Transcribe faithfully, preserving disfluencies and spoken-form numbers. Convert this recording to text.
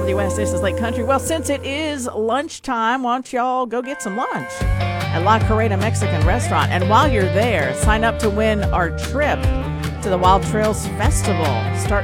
West. This is Lake Country. Well, since it is lunchtime, why don't y'all go get some lunch at La Carreta Mexican Restaurant? And while you're there, sign up to win our trip to the Wild Trails Festival. Start